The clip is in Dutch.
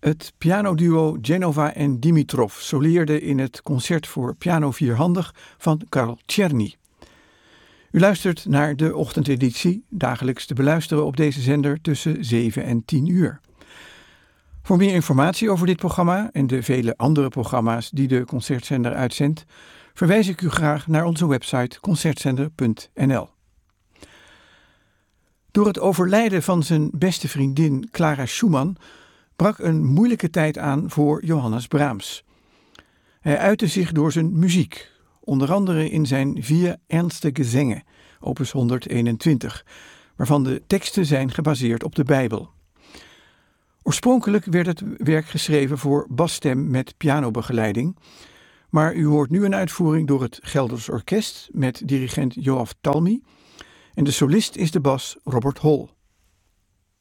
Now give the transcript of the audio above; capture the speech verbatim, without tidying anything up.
Het pianoduo Genova en Dimitrov soleerde in het concert voor piano vierhandig van Karl Czerny. U luistert naar de ochtendeditie, dagelijks te beluisteren op deze zender tussen zeven en tien uur. Voor meer informatie over dit programma en de vele andere programma's die de Concertzender uitzendt, verwijs ik u graag naar onze website concertzender punt n l. Door het overlijden van zijn beste vriendin Clara Schumann brak een moeilijke tijd aan voor Johannes Brahms. Hij uitte zich door zijn muziek, onder andere in zijn Vier Ernste Gesänge, opus honderdeenentwintig, waarvan de teksten zijn gebaseerd op de Bijbel. Oorspronkelijk werd het werk geschreven voor basstem met pianobegeleiding, maar u hoort nu een uitvoering door het Gelders Orkest met dirigent Joaf Talmy en de solist is de bas Robert Hall.